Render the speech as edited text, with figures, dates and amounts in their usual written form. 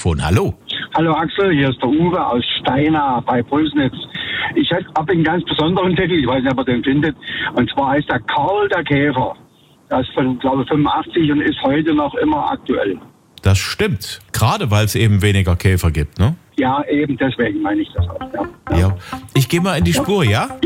Telefon. Hallo. Hallo Axel, hier ist der Uwe aus Steinau bei Pulsnitz. Ich habe einen ganz besonderen Titel, ich weiß nicht, ob ihr den findet. Und zwar heißt der Karl der Käfer. Das ist von, glaube ich, 85 und ist heute noch immer aktuell. Das stimmt. Gerade weil es eben weniger Käfer gibt, ne? Ja, eben deswegen meine ich das auch. Ja. Ja. Ich gehe mal in die Spur, ja?